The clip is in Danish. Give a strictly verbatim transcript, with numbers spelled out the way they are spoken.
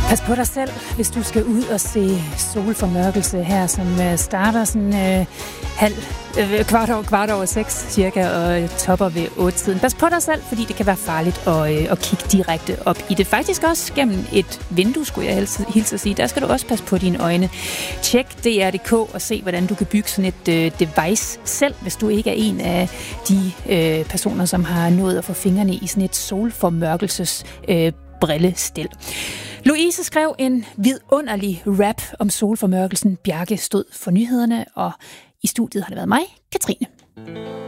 Pas på dig selv, hvis du skal ud og se solformørkelse her, som starter sådan øh, halv, øh, kvart, over, kvart over seks cirka, og topper ved otte-tiden. Pas på dig selv, fordi det kan være farligt at, øh, at kigge direkte op i det. Faktisk også gennem et vindue, skulle jeg hilse at sige. Der skal du også passe på dine øjne. Tjek D R punktum D K og se, hvordan du kan bygge sådan et øh, device selv, hvis du ikke er en af de øh, personer, som har nået at få fingrene i sådan et solformørkelses øh, brillestil. Louise skrev en vidunderlig rap om solformørkelsen. Bjarke stod for nyhederne, og i studiet har det været mig, Katrine.